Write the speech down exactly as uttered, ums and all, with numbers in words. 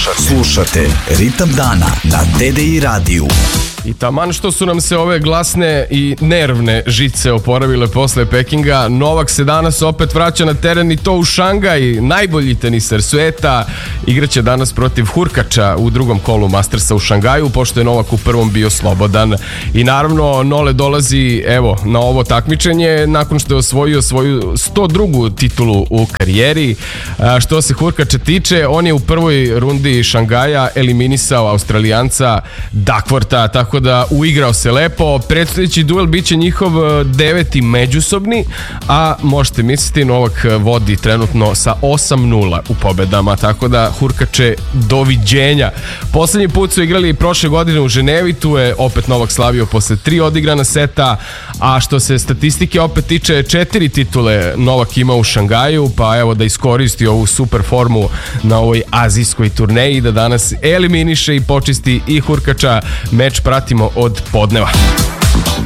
Slušate. Slušate Ritam dana na D D I radiju. I taman što su nam se ove glasne i nervne žice oporavile posle Pekinga, Novak se danas opet vraća na teren i to u Šangaj. Najbolji teniser sveta igraće danas protiv Hurkača u drugom kolu Mastersa u Šangaju, pošto je Novak u prvom bio slobodan. I naravno Nole dolazi evo na ovo takmičenje nakon što je osvojio svoju sto drugu titulu u karijeri. A, što se Hurkača tiče, on je u prvoj rundi Šangaja eliminisao Australijanca Duckwortha, tako da uigrao se lepo. Predstojeći duel bit će njihov deveti međusobni, a možete misliti, Novak vodi trenutno sa osam nula u pobedama, tako da Hurkače, doviđenja. Poslednji put su igrali prošle godine u Ženevi, tu je opet Novak slavio posle tri odigrana seta, a što se statistike opet tiče, četiri titule Novak ima u Šangaju, pa evo da iskoristi ovu super formu na ovoj azijskoj turneji, da danas eliminiše i počisti i Hurkača. Meč pratimo od podneva.